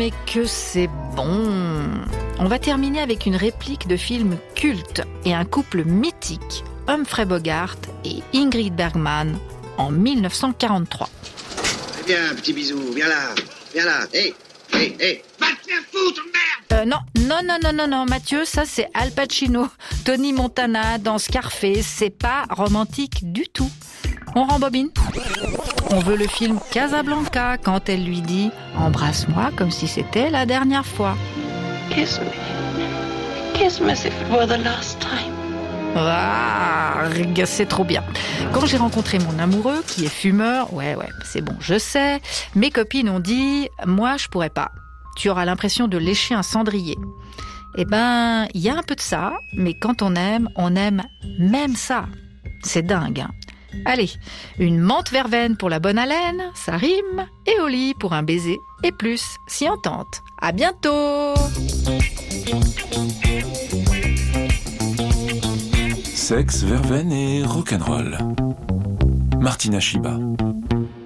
mais que c'est bon. On va terminer avec une réplique de film culte et un couple mythique, Humphrey Bogart et Ingrid Bergman, en 1943. Viens, petit bisou, viens là. Hé, va te faire foutre, merde! Non, Mathieu, ça c'est Al Pacino, Tony Montana dans Scarface, c'est pas romantique du tout. On rembobine. On veut le film Casablanca quand elle lui dit « Embrasse-moi comme si c'était la dernière fois ». Kiss me as if it were the last time. Ah, c'est trop bien. Quand j'ai rencontré mon amoureux qui est fumeur, ouais, c'est bon, je sais, mes copines ont dit « Moi, je pourrais pas. Tu auras l'impression de lécher un cendrier. » Eh ben, il y a un peu de ça, mais quand on aime même ça. C'est dingue, hein. Allez, une menthe verveine pour la bonne haleine, ça rime, et au lit pour un baiser, et plus, si on tente. À bientôt! Sexe, verveine et rock'n'roll. Martina Chiba.